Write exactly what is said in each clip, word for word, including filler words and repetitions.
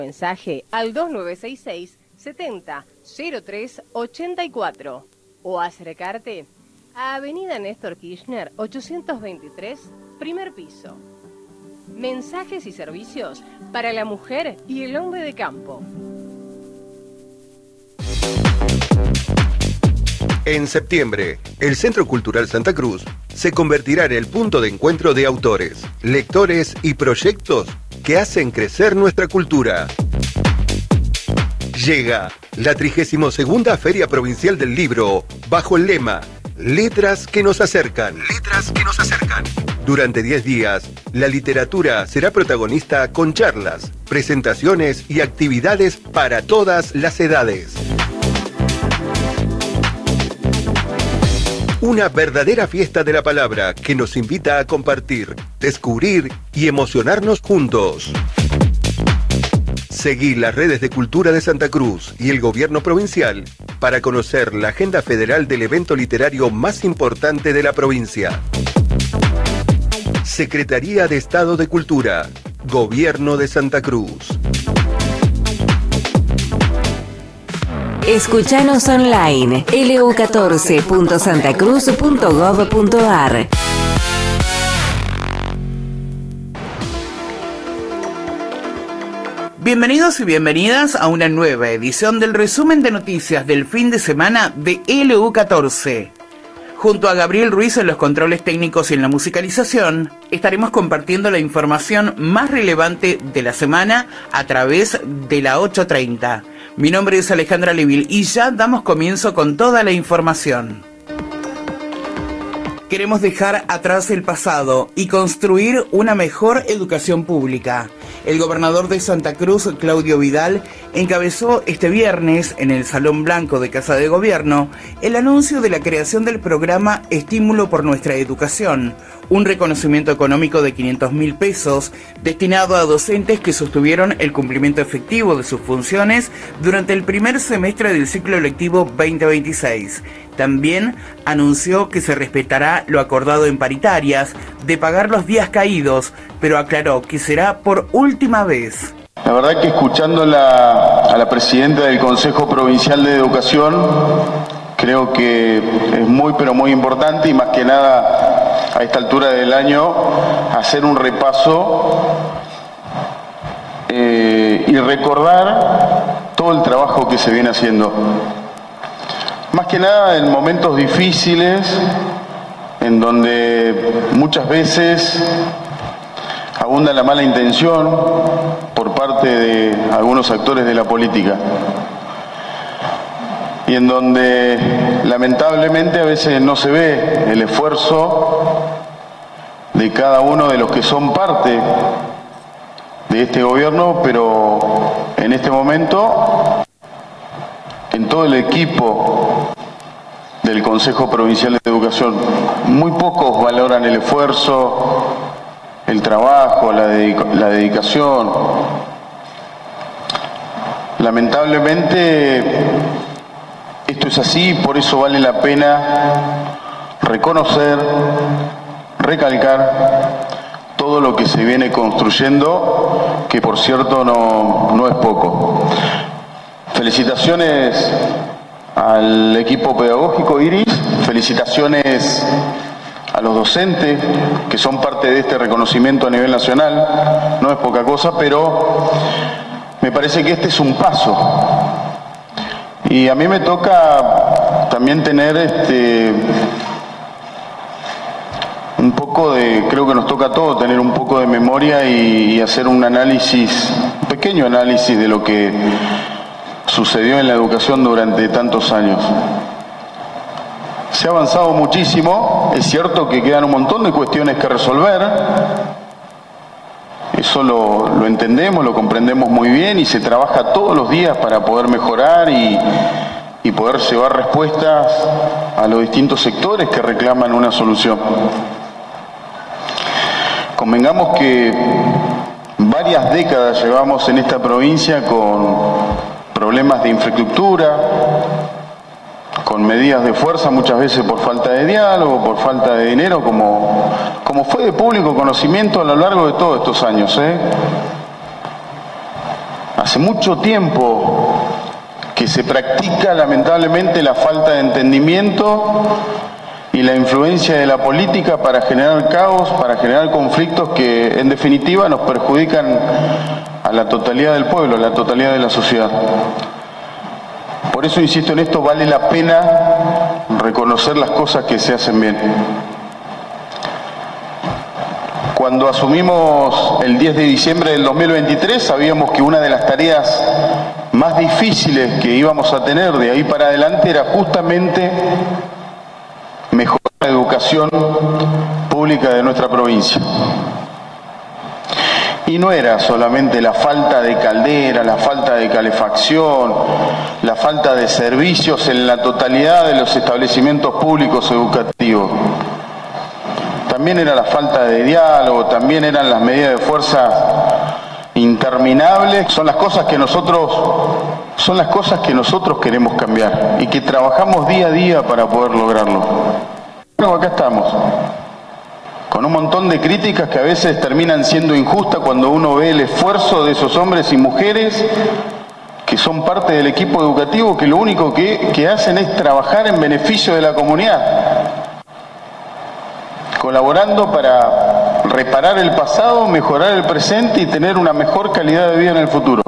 Mensaje al dos nueve seis seis, setenta, cero tres, ochenta y cuatro o acercarte a Avenida Néstor Kirchner ochocientos veintitrés, primer piso. Mensajes y servicios para la mujer y el hombre de campo. En septiembre, el Centro Cultural Santa Cruz se convertirá en el punto de encuentro de autores, lectores y proyectos que hacen crecer nuestra cultura. Llega la trigésima segunda Feria Provincial del Libro bajo el lema Letras que nos acercan. Letras que nos acercan. Durante diez días, la literatura será protagonista con charlas, presentaciones y actividades para todas las edades. Una verdadera fiesta de la palabra que nos invita a compartir, descubrir y emocionarnos juntos. Seguí las redes de Cultura de Santa Cruz y el Gobierno Provincial para conocer la agenda federal del evento literario más importante de la provincia. Secretaría de Estado de Cultura, Gobierno de Santa Cruz. Escuchanos online, elu catorce punto santacruz punto gov punto ar. Bienvenidos y bienvenidas a una nueva edición del resumen de noticias del fin de semana de L U catorce. Junto a Gabriel Ruiz en los controles técnicos y en la musicalización, estaremos compartiendo la información más relevante de la semana a través de la ocho treinta. Mi nombre es Alejandra Levil y ya damos comienzo con toda la información. Queremos dejar atrás el pasado y construir una mejor educación pública. El gobernador de Santa Cruz, Claudio Vidal, encabezó este viernes en el Salón Blanco de Casa de Gobierno el anuncio de la creación del programa Estímulo por Nuestra Educación, un reconocimiento económico de quinientos mil pesos destinado a docentes que sostuvieron el cumplimiento efectivo de sus funciones durante el primer semestre del ciclo lectivo veinte veintiséis. También anunció que se respetará lo acordado en paritarias de pagar los días caídos, pero aclaró que será por última vez. La verdad que escuchándola a la presidenta del Consejo Provincial de Educación, creo que es muy pero muy importante y más que nada a esta altura del año hacer un repaso eh, y recordar todo el trabajo que se viene haciendo. Más que nada en momentos difíciles, en donde muchas veces abunda la mala intención por parte de algunos actores de la política. Y en donde lamentablemente a veces no se ve el esfuerzo de cada uno de los que son parte de este gobierno, pero en este momento en todo el equipo del Consejo Provincial de Educación. Muy pocos valoran el esfuerzo, el trabajo, la, dedica- la dedicación. Lamentablemente esto es así, por eso vale la pena reconocer, recalcar todo lo que se viene construyendo, que por cierto no, no es poco. Felicitaciones al equipo pedagógico Iris, felicitaciones a los docentes que son parte de este reconocimiento a nivel nacional, no es poca cosa, pero me parece que este es un paso. Y a mí me toca también tener este un poco de, creo que nos toca a todos tener un poco de memoria y, y hacer un análisis, un pequeño análisis de lo que sucedió en la educación durante tantos años. Se ha avanzado muchísimo, es cierto que quedan un montón de cuestiones que resolver, eso lo, lo entendemos, lo comprendemos muy bien y se trabaja todos los días para poder mejorar y, y poder llevar respuestas a los distintos sectores que reclaman una solución. Convengamos que varias décadas llevamos en esta provincia con problemas de infraestructura, con medidas de fuerza muchas veces por falta de diálogo, por falta de dinero, como, como fue de público conocimiento a lo largo de todos estos años, ¿eh? Hace mucho tiempo que se practica lamentablemente la falta de entendimiento y la influencia de la política para generar caos, para generar conflictos que en definitiva nos perjudican a la totalidad del pueblo, a la totalidad de la sociedad. Por eso insisto en esto, vale la pena reconocer las cosas que se hacen bien. Cuando asumimos el diez de diciembre del dos mil veintitrés, sabíamos que una de las tareas más difíciles que íbamos a tener de ahí para adelante era justamente mejorar la educación pública de nuestra provincia. Y no era solamente la falta de caldera, la falta de calefacción, la falta de servicios en la totalidad de los establecimientos públicos educativos. También era la falta de diálogo, también eran las medidas de fuerza interminables. Son las cosas que nosotros, son las cosas que nosotros queremos cambiar y que trabajamos día a día para poder lograrlo. Bueno, acá estamos, con un montón de críticas que a veces terminan siendo injustas cuando uno ve el esfuerzo de esos hombres y mujeres que son parte del equipo educativo, que lo único que, que hacen es trabajar en beneficio de la comunidad, colaborando para reparar el pasado, mejorar el presente y tener una mejor calidad de vida en el futuro.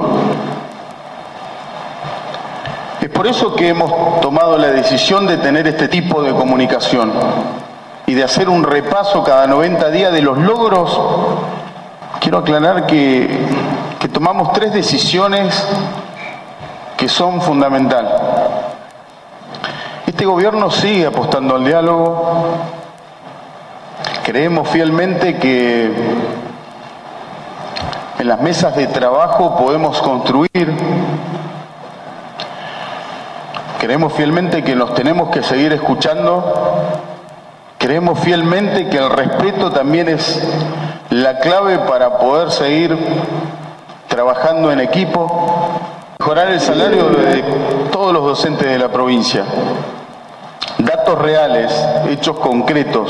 Es por eso que hemos tomado la decisión de tener este tipo de comunicación y de hacer un repaso cada noventa días de los logros. Quiero aclarar que, que tomamos tres decisiones que son fundamentales. Este gobierno sigue apostando al diálogo. Creemos fielmente que en las mesas de trabajo podemos construir. Creemos fielmente que nos tenemos que seguir escuchando. Creemos fielmente que el respeto también es la clave para poder seguir trabajando en equipo. Mejorar el salario de todos los docentes de la provincia. Datos reales, hechos concretos.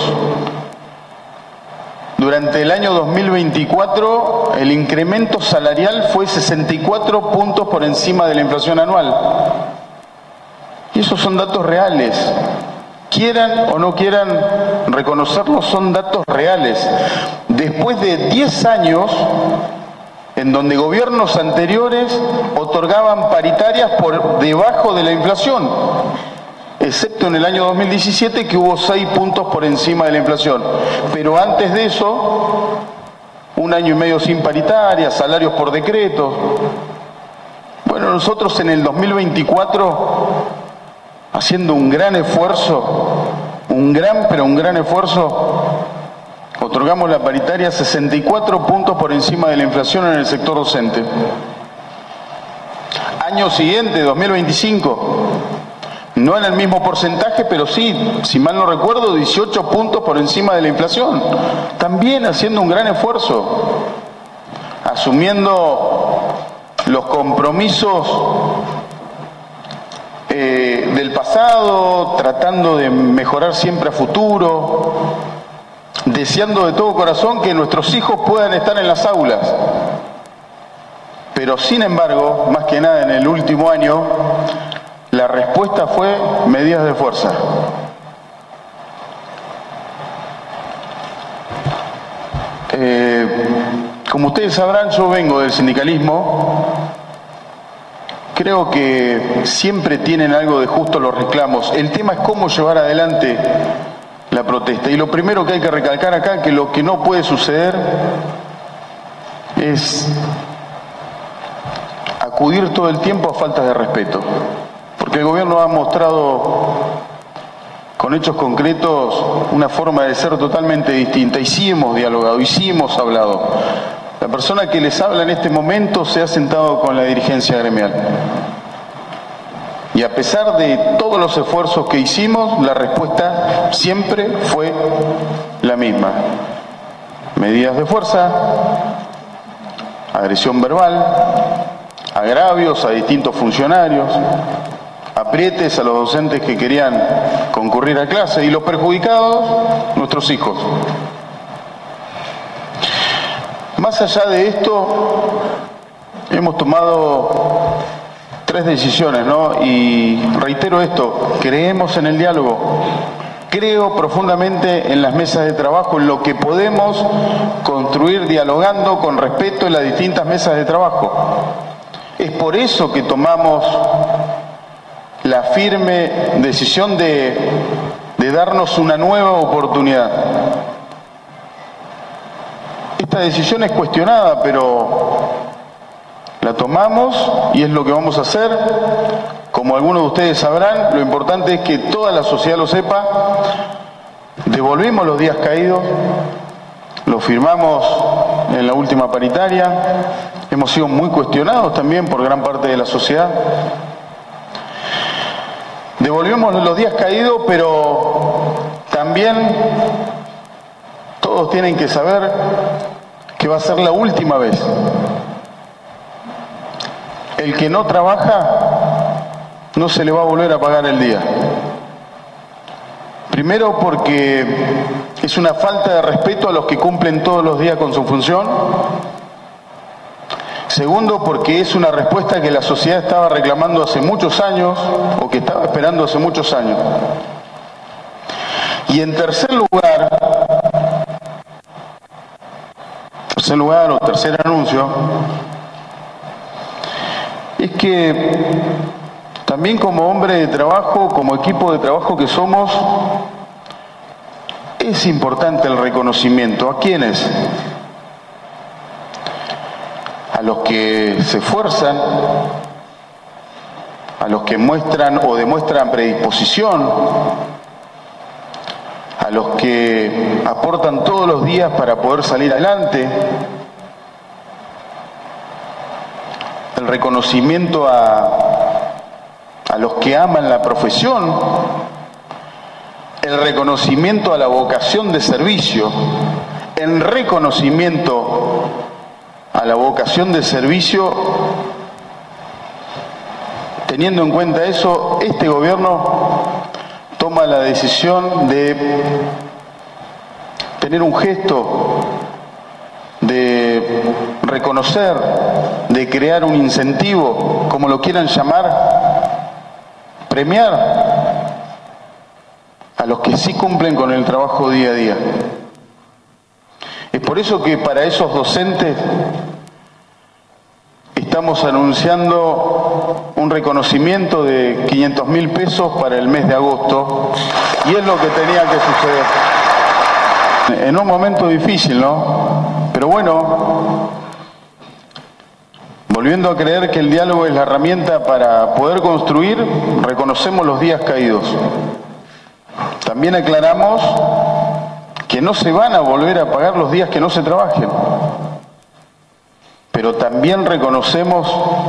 Durante el año dos mil veinticuatro, el incremento salarial fue sesenta y cuatro puntos por encima de la inflación anual. Y esos son datos reales. Quieran o no quieran reconocerlos, son datos reales. Después de diez años, en donde gobiernos anteriores otorgaban paritarias por debajo de la inflación, excepto en el año dos mil diecisiete, que hubo seis puntos por encima de la inflación. Pero antes de eso, un año y medio sin paritarias, salarios por decreto. Bueno, nosotros en el dos mil veinticuatro, haciendo un gran esfuerzo, un gran, pero un gran esfuerzo, otorgamos la paritaria sesenta y cuatro puntos por encima de la inflación en el sector docente. Año siguiente, dos mil veinticinco, no en el mismo porcentaje, pero sí, si mal no recuerdo, dieciocho puntos por encima de la inflación. También haciendo un gran esfuerzo, asumiendo los compromisos eh, del pasado, tratando de mejorar siempre a futuro, deseando de todo corazón que nuestros hijos puedan estar en las aulas. Pero sin embargo, más que nada en el último año, la respuesta fue medidas de fuerza. Eh, como ustedes sabrán, yo vengo del sindicalismo. Creo que siempre tienen algo de justo los reclamos. El tema es cómo llevar adelante la protesta. Y lo primero que hay que recalcar acá, que lo que no puede suceder es acudir todo el tiempo a faltas de respeto. Porque el gobierno ha mostrado con hechos concretos una forma de ser totalmente distinta. Y sí hemos dialogado, y sí hemos hablado. La persona que les habla en este momento se ha sentado con la dirigencia gremial. Y a pesar de todos los esfuerzos que hicimos, la respuesta siempre fue la misma. Medidas de fuerza, agresión verbal, agravios a distintos funcionarios, aprietes a los docentes que querían concurrir a clase, y los perjudicados, nuestros hijos. Más allá de esto, hemos tomado tres decisiones, ¿no? Y reitero esto, creemos en el diálogo, creo profundamente en las mesas de trabajo, en lo que podemos construir dialogando con respeto en las distintas mesas de trabajo. Es por eso que tomamos la firme decisión de, de darnos una nueva oportunidad. Esta decisión es cuestionada, pero la tomamos y es lo que vamos a hacer. Como algunos de ustedes sabrán, lo importante es que toda la sociedad lo sepa. Devolvimos los días caídos, lo firmamos en la última paritaria, hemos sido muy cuestionados también por gran parte de la sociedad. Devolvimos los días caídos, pero también todos tienen que saber que va a ser la última vez. El que no trabaja no se le va a volver a pagar el día. Primero porque es una falta de respeto a los que cumplen todos los días con su función. Segundo, porque es una respuesta que la sociedad estaba reclamando hace muchos años o que estaba esperando hace muchos años. Y en tercer lugar, tercer lugar o tercer anuncio, es que también como hombre de trabajo, como equipo de trabajo que somos, es importante el reconocimiento. ¿A quiénes? A los que se esfuerzan, a los que muestran o demuestran predisposición, a los que aportan todos los días para poder salir adelante, el reconocimiento a, a los que aman la profesión, el reconocimiento a la vocación de servicio, el reconocimiento a la vocación de servicio. Teniendo en cuenta eso, este gobierno toma la decisión de tener un gesto, de reconocer, de crear un incentivo, como lo quieran llamar, premiar a los que sí cumplen con el trabajo día a día. Es por eso que para esos docentes estamos anunciando un reconocimiento de quinientos mil pesos para el mes de agosto, y es lo que tenía que suceder. En un momento difícil, ¿no? Pero bueno, volviendo a creer que el diálogo es la herramienta para poder construir, reconocemos los días caídos. También aclaramos que no se van a volver a pagar los días que no se trabajen. Pero también reconocemos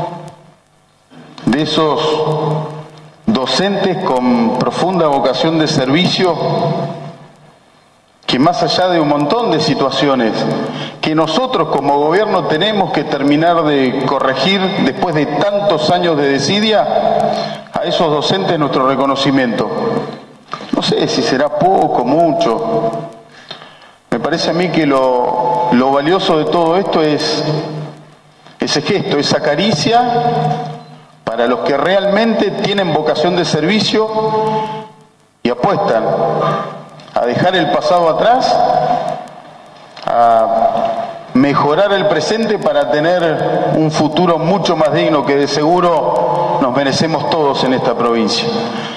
de esos docentes con profunda vocación de servicio que, más allá de un montón de situaciones que nosotros como gobierno tenemos que terminar de corregir después de tantos años de desidia, a esos docentes nuestro reconocimiento. No sé si será poco, mucho. Me parece a mí que lo, lo valioso de todo esto es ese gesto, esa caricia para los que realmente tienen vocación de servicio y apuestan a dejar el pasado atrás, a mejorar el presente para tener un futuro mucho más digno que de seguro nos merecemos todos en esta provincia.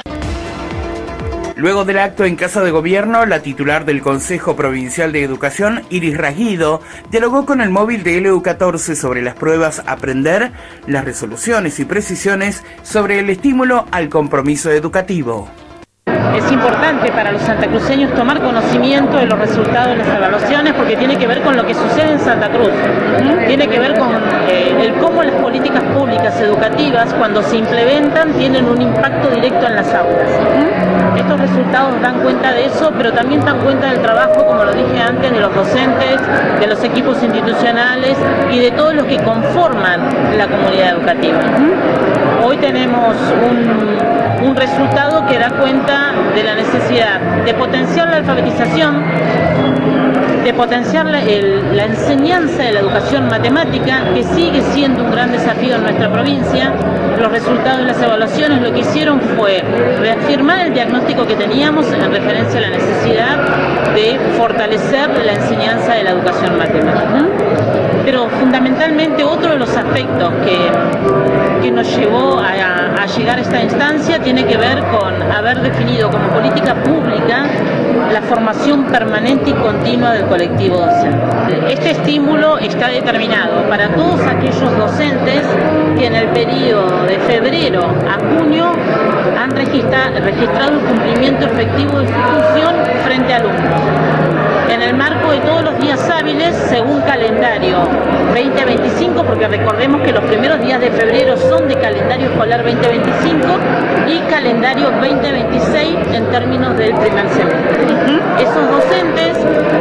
Luego del acto en Casa de Gobierno, la titular del Consejo Provincial de Educación, Iris Rasguido, dialogó con el móvil de L U catorce sobre las pruebas Aprender, las resoluciones y precisiones sobre el estímulo al compromiso educativo. Es importante para los santacruceños tomar conocimiento de los resultados de las evaluaciones, porque tiene que ver con lo que sucede en Santa Cruz. Tiene que ver con eh, el cómo las políticas públicas educativas, cuando se implementan, tienen un impacto directo en las aulas. Estos resultados dan cuenta de eso, pero también dan cuenta del trabajo, como lo dije antes, de los docentes, de los equipos institucionales y de todos los que conforman la comunidad educativa. Hoy tenemos un, un resultado que da cuenta de la necesidad de potenciar la alfabetización, de potenciar la, el, la enseñanza de la educación matemática, que sigue siendo un gran desafío en nuestra provincia. Los resultados de las evaluaciones lo que hicieron fue reafirmar el diagnóstico que teníamos en referencia a la necesidad de fortalecer la enseñanza de la educación matemática. Pero fundamentalmente otro de los aspectos que, que nos llevó a, a llegar a esta instancia tiene que ver con haber definido como política pública la formación permanente y continua del colectivo docente. Este estímulo está determinado para todos aquellos docentes que en el periodo de febrero a junio han registra, registrado el cumplimiento efectivo de su función frente a alumnos. En el marco de todos los días hábiles, según calendario veinte veinticinco, porque recordemos que los primeros días de febrero son de calendario escolar veinte veinticinco y calendario veinte veintiséis en términos del primer semestre. Uh-huh. Esos docentes,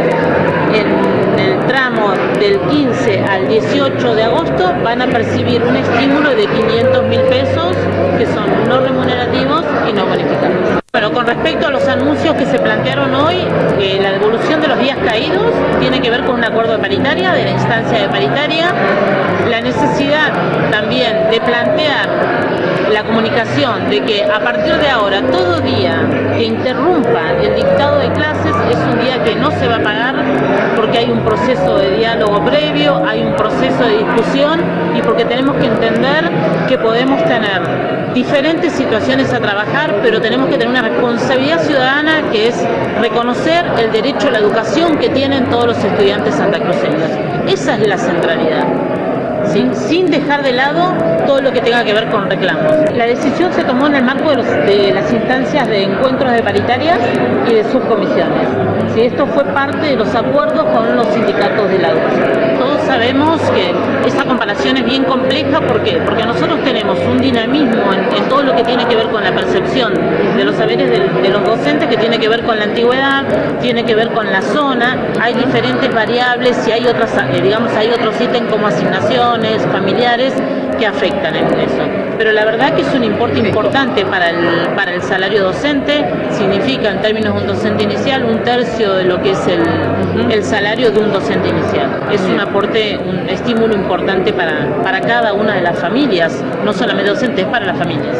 en el tramo del quince al dieciocho de agosto, van a percibir un estímulo de quinientos mil pesos, que son no remunerativos y no bonificados. Bueno, con respecto a los anuncios que se plantearon hoy, eh, la devolución de los días caídos tiene que ver con un acuerdo de paritaria, de la instancia de paritaria, la necesidad también de plantear la comunicación de que a partir de ahora todo día que interrumpa el dictado de clases es un día que no se va a pagar porque hay un proceso de diálogo previo, hay un proceso de discusión y porque tenemos que entender que podemos tener diferentes situaciones a trabajar, pero tenemos que tener una responsabilidad ciudadana que es reconocer el derecho a la educación que tienen todos los estudiantes santacruceños. Esa es la centralidad. ¿Sí? Sin dejar de lado todo lo que tenga que ver con reclamos. La decisión se tomó en el marco de, los, de las instancias de encuentros de paritarias y de subcomisiones. ¿Sí? Esto fue parte de los acuerdos con los sindicatos de la educación. Todos sabemos que esa comparación es bien compleja. ¿Por qué? Porque nosotros tenemos un dinamismo en, en todo lo que tiene que ver con la percepción de los saberes de, de los docentes, que tiene que ver con la antigüedad, tiene que ver con la zona, hay diferentes variables y hay otras, eh, digamos, hay otros ítems como asignación, familiares que afectan en eso. Pero la verdad que es un importe importante para el, para el salario docente, significa en términos de un docente inicial un tercio de lo que es el, el salario de un docente inicial. Es un aporte, un estímulo importante para, para cada una de las familias, no solamente docentes, para las familias.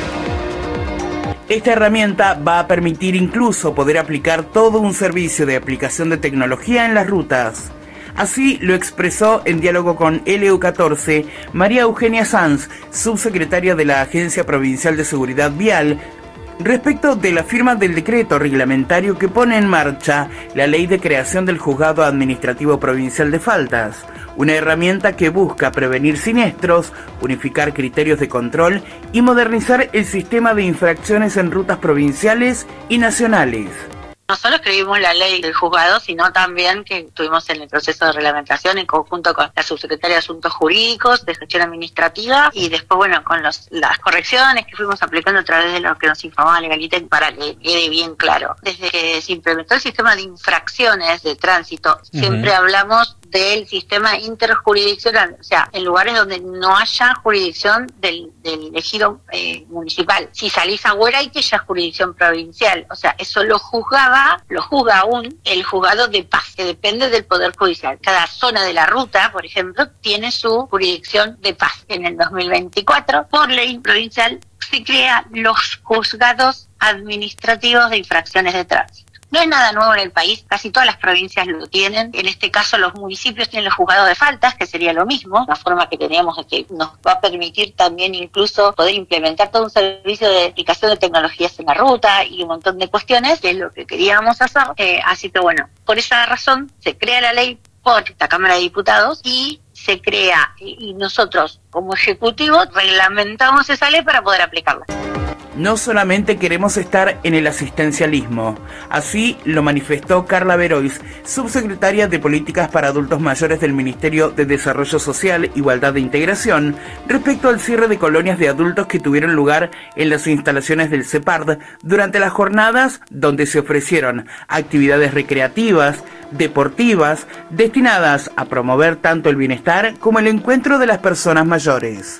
Esta herramienta va a permitir incluso poder aplicar todo un servicio de aplicación de tecnología en las rutas. Así lo expresó en diálogo con L U catorce María Eugenia Sanz, subsecretaria de la Agencia Provincial de Seguridad Vial, respecto de la firma del decreto reglamentario que pone en marcha la ley de creación del Juzgado Administrativo Provincial de Faltas, una herramienta que busca prevenir siniestros, unificar criterios de control y modernizar el sistema de infracciones en rutas provinciales y nacionales. No solo escribimos la ley del juzgado, sino también que estuvimos en el proceso de reglamentación en conjunto con la subsecretaria de Asuntos Jurídicos, de Gestión Administrativa, y después, bueno, con los, las correcciones que fuimos aplicando a través de lo que nos informaba Legalita para que quede bien claro. Desde que se implementó el sistema de infracciones de tránsito, uh-huh. siempre hablamos del sistema interjurisdiccional, o sea, en lugares donde no haya jurisdicción del, del ejido eh, municipal. Si salís a Hueray, que ya es jurisdicción provincial, o sea, eso lo juzgaba, lo juzga aún el juzgado de paz, que depende del Poder Judicial. Cada zona de la ruta, por ejemplo, tiene su jurisdicción de paz. En el dos mil veinticuatro, por ley provincial, se crean los juzgados administrativos de infracciones de tránsito. No es nada nuevo en el país, casi todas las provincias lo tienen. En este caso los municipios tienen los juzgados de faltas, que sería lo mismo, una forma que tenemos de que nos va a permitir también incluso poder implementar todo un servicio de aplicación de tecnologías en la ruta y un montón de cuestiones, que es lo que queríamos hacer. Eh, así que bueno, por esa razón se crea la ley por la Cámara de Diputados y se crea, y nosotros como Ejecutivo reglamentamos esa ley para poder aplicarla. No solamente queremos estar en el asistencialismo, así lo manifestó Carla Berois, subsecretaria de Políticas para Adultos Mayores del Ministerio de Desarrollo Social, Igualdad e Integración, respecto al cierre de colonias de adultos que tuvieron lugar en las instalaciones del CEPARD durante las jornadas donde se ofrecieron actividades recreativas, deportivas, destinadas a promover tanto el bienestar como el encuentro de las personas mayores.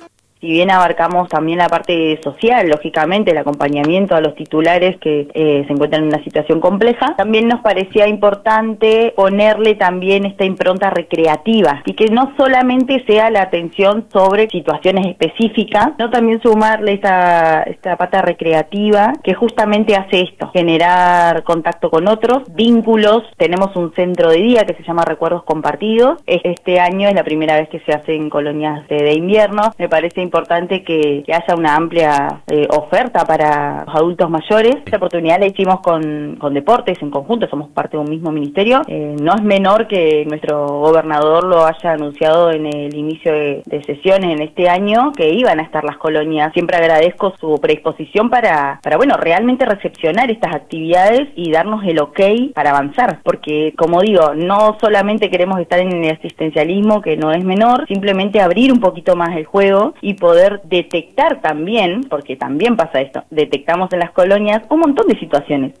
si bien abarcamos también la parte social, lógicamente, el acompañamiento a los titulares que eh, se encuentran en una situación compleja, también nos parecía importante ponerle también esta impronta recreativa y que no solamente sea la atención sobre situaciones específicas, sino también sumarle esta, esta pata recreativa que justamente hace esto, generar contacto con otros, vínculos. Tenemos un centro de día que se llama Recuerdos Compartidos. Este año es la primera vez que se hace en colonias de, de invierno. Me parece importante que, que haya una amplia eh, oferta para los adultos mayores. Esta oportunidad la hicimos con, con deportes en conjunto, somos parte de un mismo ministerio. Eh, no es menor que nuestro gobernador lo haya anunciado en el inicio de, de sesiones en este año, que iban a estar las colonias. Siempre agradezco su predisposición para, para bueno, realmente recepcionar estas actividades y darnos el ok para avanzar, porque como digo, no solamente queremos estar en el asistencialismo, que no es menor, simplemente abrir un poquito más el juego y poder detectar también, porque también pasa esto, detectamos en las colonias un montón de situaciones.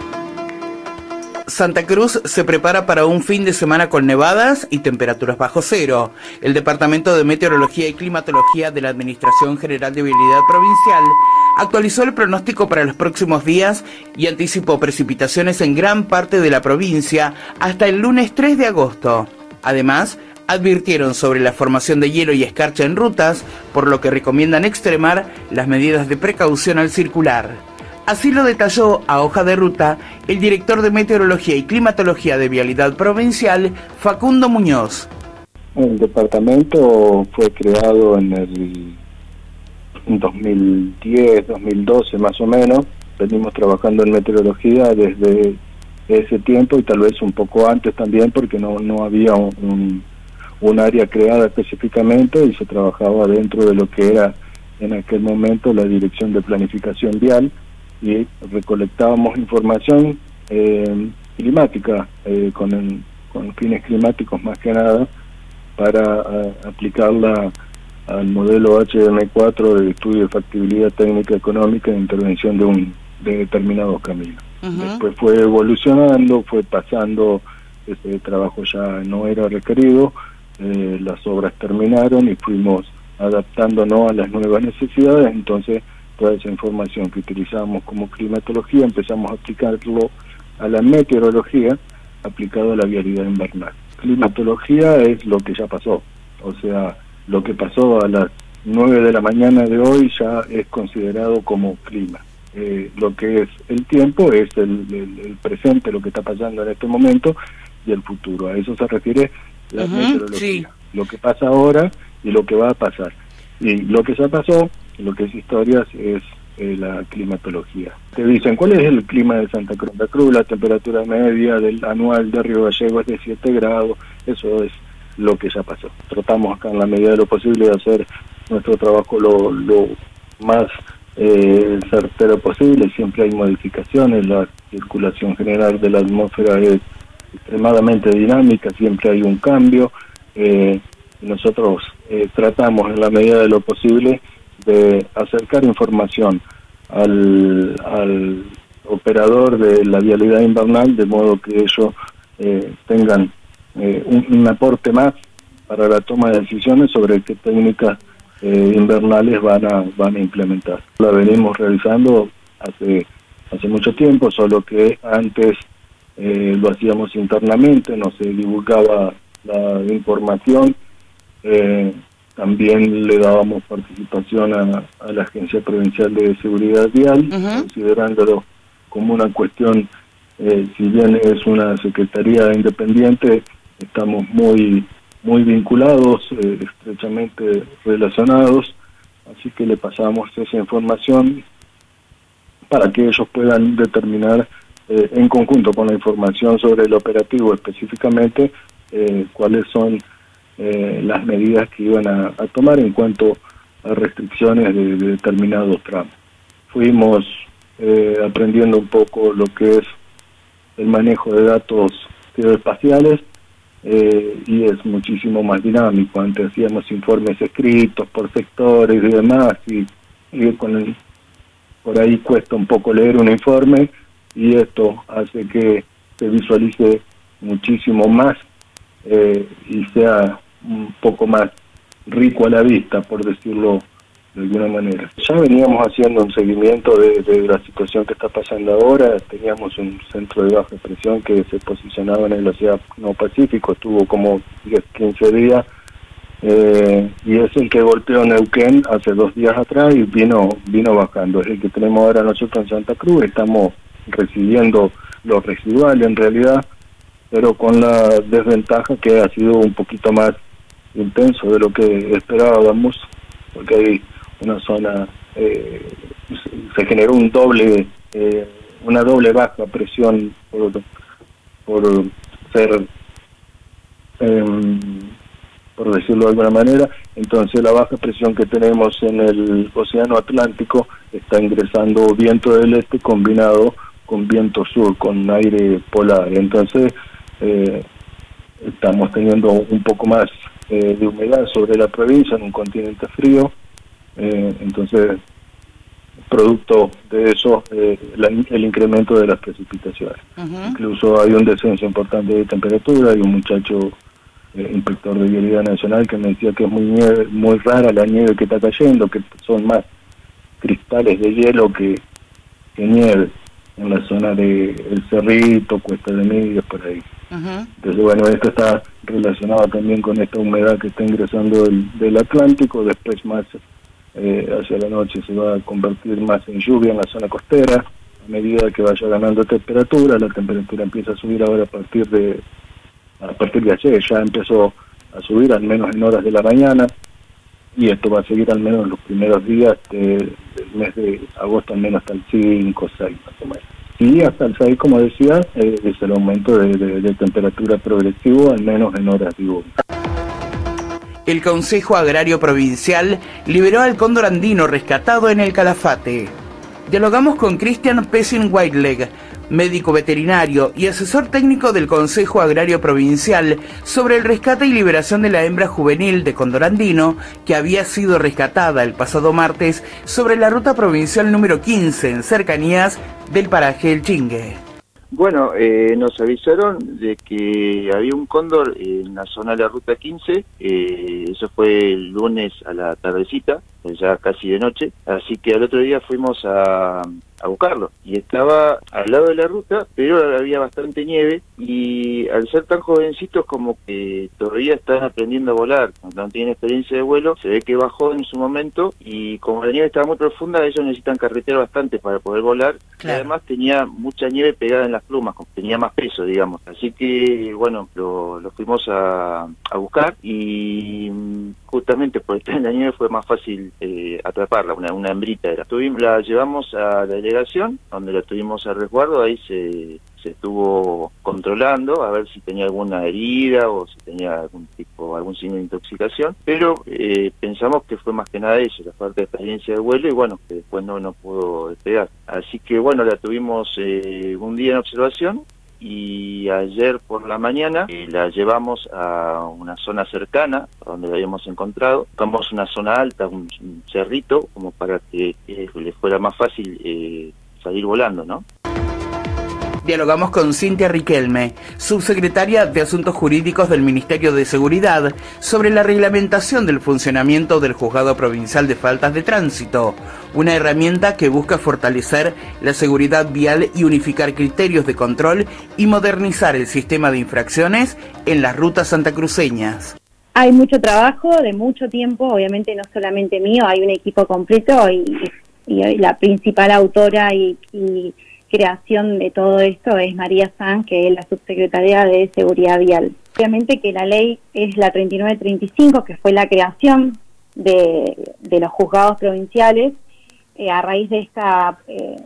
Santa Cruz se prepara para un fin de semana con nevadas y temperaturas bajo cero. El Departamento de Meteorología y Climatología de la Administración General de Vialidad Provincial actualizó el pronóstico para los próximos días y anticipó precipitaciones en gran parte de la provincia hasta el lunes tres de agosto. Además, advirtieron sobre la formación de hielo y escarcha en rutas, por lo que recomiendan extremar las medidas de precaución al circular. Así lo detalló a hoja de ruta el director de Meteorología y Climatología de Vialidad Provincial, Facundo Muñoz. El departamento fue creado en el dos mil diez, dos mil doce más o menos. Venimos trabajando en meteorología desde ese tiempo y tal vez un poco antes también, porque no, no había un, un área creada específicamente y se trabajaba dentro de lo que era en aquel momento la Dirección de Planificación Vial, y recolectábamos información eh, climática eh, con, el, con fines climáticos más que nada para a, aplicarla al modelo H M cuatro de estudio de factibilidad técnica económica e intervención de un de determinados caminos. Uh-huh. Después fue evolucionando, fue pasando, ese trabajo ya no era requerido, eh, las obras terminaron y fuimos adaptándonos a las nuevas necesidades. Entonces toda esa información que utilizamos como climatología empezamos a aplicarlo a la meteorología, aplicado a la vialidad invernal. Climatología es lo que ya pasó, o sea, lo que pasó a las nueve de la mañana de hoy ya es considerado como clima. Eh, lo que es el tiempo es el, el, el presente, lo que está pasando en este momento, y el futuro. A eso se refiere la uh-huh, meteorología. Sí. Lo que pasa ahora y lo que va a pasar. Y lo que ya pasó, lo que es historias, es eh, la climatología. Te dicen, ¿cuál es el clima de Santa Cruz? Santa Cruz, la temperatura media del anual de Río Gallego es de siete grados, eso es lo que ya pasó. Tratamos acá en la medida de lo posible de hacer nuestro trabajo lo, lo más eh, certero posible. Siempre hay modificaciones, la circulación general de la atmósfera es extremadamente dinámica, siempre hay un cambio. Eh, nosotros eh, tratamos en la medida de lo posible de acercar información al, al operador de la vialidad invernal, de modo que ellos eh, tengan eh, un, un aporte más para la toma de decisiones sobre qué técnicas eh, invernales van a van a implementar. La venimos realizando hace hace mucho tiempo, solo que antes eh, lo hacíamos internamente, no se divulgaba la información. Eh, También le dábamos participación a, a la Agencia Provincial de Seguridad Vial, uh-huh. considerándolo como una cuestión, eh, si bien es una secretaría independiente, estamos muy muy vinculados, eh, estrechamente relacionados, así que le pasamos esa información para que ellos puedan determinar eh, en conjunto con la información sobre el operativo específicamente eh, cuáles son Eh, las medidas que iban a, a tomar en cuanto a restricciones de, de determinados tramos. Fuimos eh, aprendiendo un poco lo que es el manejo de datos geoespaciales eh, y es muchísimo más dinámico. Antes hacíamos informes escritos por sectores y demás, y, y con el, por ahí cuesta un poco leer un informe, y esto hace que se visualice muchísimo más eh, y sea un poco más rico a la vista, por decirlo de alguna manera. Ya veníamos haciendo un seguimiento de, de la situación que está pasando ahora. Teníamos un centro de baja presión que se posicionaba en el Océano Pacífico, estuvo como diez, quince días, eh, y es el que golpeó Neuquén hace dos días atrás y vino, vino bajando. Es el que tenemos ahora nosotros en Santa Cruz. Estamos recibiendo lo residual en realidad, pero con la desventaja que ha sido un poquito más intenso de lo que esperábamos, porque hay una zona, eh, se generó un doble, eh, una doble baja presión por, por ser, eh, por decirlo de alguna manera. Entonces la baja presión que tenemos en el Océano Atlántico está ingresando viento del este combinado con viento sur, con aire polar. Entonces eh, estamos teniendo un poco más eh, de humedad sobre la provincia en un continente frío. Eh, entonces, producto de eso, eh, la, el incremento de las precipitaciones. Uh-huh. Incluso hay un descenso importante de temperatura. Hay un muchacho, eh, inspector de Vialidad Nacional, que me decía que es muy nieve, muy rara la nieve que está cayendo, que son más cristales de hielo que, que nieve en la zona de El Cerrito, Cuesta de Medios, por ahí. Uh-huh. Entonces, bueno, esto está relacionado también con esta humedad que está ingresando del, del Atlántico. Después más Eh, hacia la noche se va a convertir más en lluvia en la zona costera. A medida que vaya ganando temperatura, la temperatura empieza a subir ahora a partir de a partir de ayer, ya empezó a subir al menos en horas de la mañana, y esto va a seguir al menos los primeros días de, del mes de agosto, al menos hasta el cinco, seis más o menos. Y hasta el seis, como decía, eh, es el aumento de, de, de temperatura progresivo, al menos en horas diurnas. El Consejo Agrario Provincial liberó al cóndor andino rescatado en el Calafate. Dialogamos con Christian Pessin-Whiteleg, médico veterinario y asesor técnico del Consejo Agrario Provincial, sobre el rescate y liberación de la hembra juvenil de cóndor andino que había sido rescatada el pasado martes sobre la ruta provincial número quince en cercanías del paraje El Chingue. Bueno, eh, nos avisaron de que había un cóndor en la zona de la ruta quince, eh, eso fue el lunes a la tardecita, ya casi de noche, así que al otro día fuimos a, a buscarlo, y estaba al lado de la ruta, pero había bastante nieve, y al ser tan jovencitos como que todavía están aprendiendo a volar, no tienen experiencia de vuelo, se ve que bajó en su momento, y como la nieve estaba muy profunda, ellos necesitan carretear bastante para poder volar, claro. Y además tenía mucha nieve pegada en las plumas, tenía más peso, digamos, así que bueno, lo, lo fuimos a, a buscar, y justamente por estar en la nieve fue más fácil eh, atraparla, una, una hembrita era. Tuvimos, la llevamos a la delegación, donde la tuvimos a resguardo, ahí se, se estuvo controlando a ver si tenía alguna herida o si tenía algún tipo, algún signo de intoxicación, pero eh, pensamos que fue más que nada eso, la falta de experiencia de vuelo, y bueno, que después no, no pudo despegar. Así que bueno, la tuvimos eh, un día en observación, y ayer por la mañana eh, la llevamos a una zona cercana donde la habíamos encontrado. Buscamos una zona alta, un, un cerrito, como para que eh, le fuera más fácil eh, salir volando, ¿no? Dialogamos con Cintia Riquelme, subsecretaria de Asuntos Jurídicos del Ministerio de Seguridad, sobre la reglamentación del funcionamiento del Juzgado Provincial de Faltas de Tránsito, una herramienta que busca fortalecer la seguridad vial y unificar criterios de control y modernizar el sistema de infracciones en las rutas santacruceñas. Hay mucho trabajo de mucho tiempo, obviamente no solamente mío, hay un equipo completo, y, y la principal autora y, y creación de todo esto es María Sanz, que es la subsecretaria de Seguridad Vial. Obviamente que la ley es la treinta y nueve treinta y cinco, que fue la creación de, de los juzgados provinciales. Eh, a raíz de esta eh,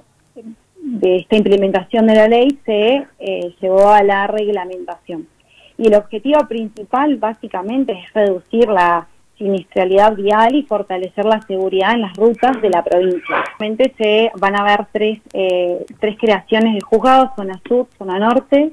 de esta implementación de la ley se eh, llevó a la reglamentación. Y el objetivo principal básicamente es reducir la siniestralidad vial y fortalecer la seguridad en las rutas de la provincia. Realmente se van a haber tres eh, tres creaciones de juzgados: zona sur, zona norte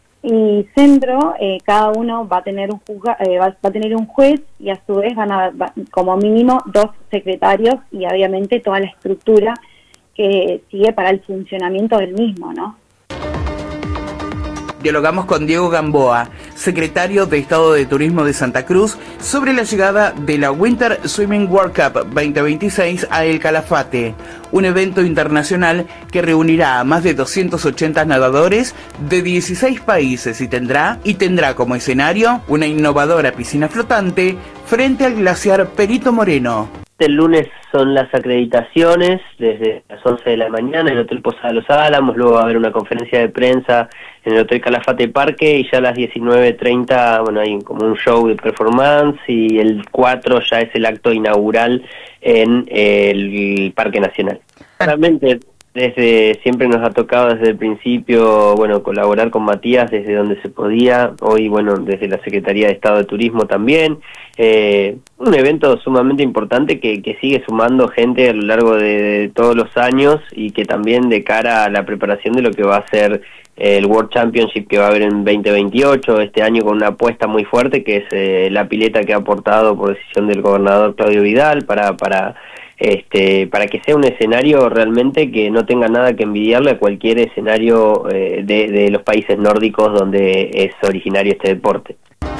y centro. Eh, cada uno va a tener un juzga, eh, va, va a tener un juez, y a su vez van a va, como mínimo dos secretarios, y obviamente toda la estructura que sigue para el funcionamiento del mismo, ¿no? Dialogamos con Diego Gamboa, secretario de Estado de Turismo de Santa Cruz, sobre la llegada de la Winter Swimming World Cup veinte veintiséis a El Calafate, un evento internacional que reunirá a más de doscientos ochenta nadadores de dieciséis países y tendrá, y tendrá como escenario una innovadora piscina flotante frente al glaciar Perito Moreno. El lunes son las acreditaciones desde las once de la mañana en el Hotel Posada de los Álamos, luego va a haber una conferencia de prensa en el Hotel Calafate Parque y ya a las diecinueve treinta, bueno, hay como un show de performance y el cuatro ya es el acto inaugural en el Parque Nacional. Claramente, desde siempre nos ha tocado desde el principio, bueno, colaborar con Matías desde donde se podía, hoy, bueno, desde la Secretaría de Estado de Turismo también, eh, un evento sumamente importante que, que sigue sumando gente a lo largo de, de todos los años y que también de cara a la preparación de lo que va a ser el World Championship que va a haber en veinte veintiocho, este año con una apuesta muy fuerte que es eh, la pileta que ha aportado por decisión del gobernador Claudio Vidal para para este para que sea un escenario realmente que no tenga nada que envidiarle a cualquier escenario eh, de, de los países nórdicos donde es originario este deporte.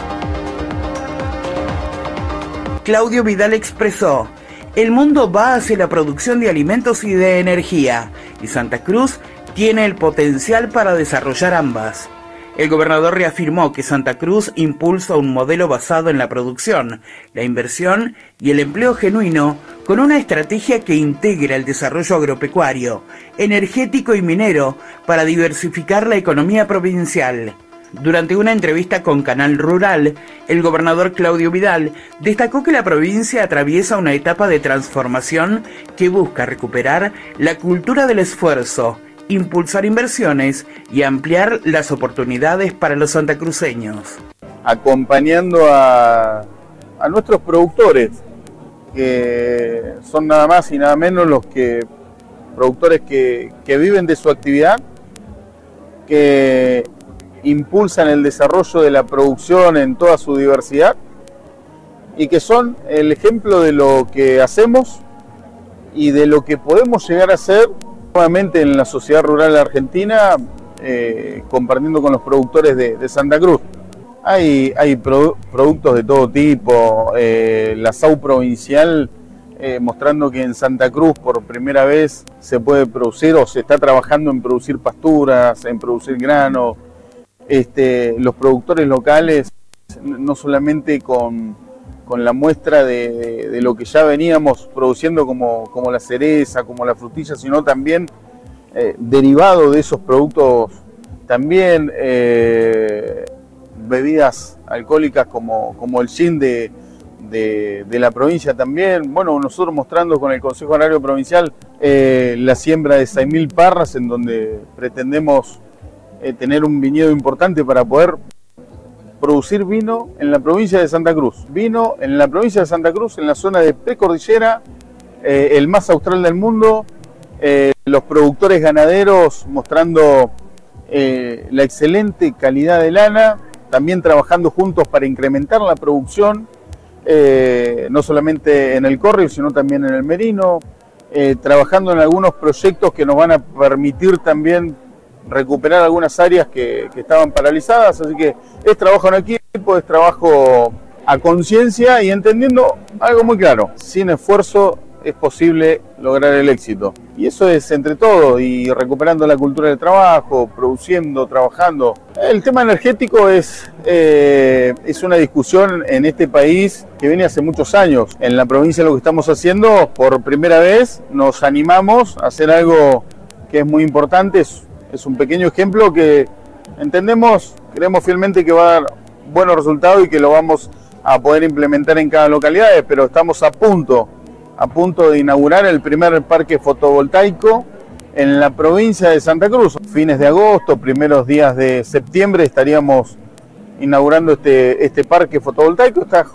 Claudio Vidal expresó: el mundo va hacia la producción de alimentos y de energía, y Santa Cruz tiene el potencial para desarrollar ambas. El gobernador reafirmó que Santa Cruz impulsa un modelo basado en la producción, la inversión y el empleo genuino, con una estrategia que integra el desarrollo agropecuario, energético y minero para diversificar la economía provincial. Durante una entrevista con Canal Rural, el gobernador Claudio Vidal destacó que la provincia atraviesa una etapa de transformación que busca recuperar la cultura del esfuerzo, impulsar inversiones y ampliar las oportunidades para los santacruceños. Acompañando a, a nuestros productores, que son nada más y nada menos los que productores que, que viven de su actividad, que impulsan el desarrollo de la producción en toda su diversidad y que son el ejemplo de lo que hacemos y de lo que podemos llegar a hacer nuevamente en la sociedad rural argentina, eh, compartiendo con los productores de, de Santa Cruz. Hay, hay produ productos de todo tipo, eh, la S A U provincial eh, mostrando que en Santa Cruz por primera vez se puede producir o se está trabajando en producir pasturas, en producir grano. Este, los productores locales, no solamente con, con la muestra de, de, de lo que ya veníamos produciendo como, como la cereza, como la frutilla, sino también eh, derivado de esos productos, también eh, bebidas alcohólicas como, como el gin de, de, de la provincia también. Bueno, nosotros mostrando con el Consejo Agrario Provincial eh, la siembra de seis mil parras, en donde pretendemos eh, tener un viñedo importante para poder producir vino en la provincia de Santa Cruz. Vino en la provincia de Santa Cruz, en la zona de precordillera, eh, el más austral del mundo, eh, los productores ganaderos mostrando eh, la excelente calidad de lana, también trabajando juntos para incrementar la producción, eh, no solamente en el córrego, sino también en el merino, eh, trabajando en algunos proyectos que nos van a permitir también recuperar algunas áreas que, que estaban paralizadas, así que es trabajo en equipo, es trabajo a conciencia y entendiendo algo muy claro: sin esfuerzo es posible lograr el éxito, y eso es entre todos, y recuperando la cultura del trabajo, produciendo, trabajando. El tema energético es, eh, es una discusión en este país que viene hace muchos años. En la provincia lo que estamos haciendo, por primera vez nos animamos a hacer algo que es muy importante. Es, es un pequeño ejemplo que entendemos, creemos fielmente que va a dar buenos resultados y que lo vamos a poder implementar en cada localidad, pero estamos a punto a punto de inaugurar el primer parque fotovoltaico en la provincia de Santa Cruz. Fines de agosto, primeros días de septiembre estaríamos inaugurando este, este parque fotovoltaico. Está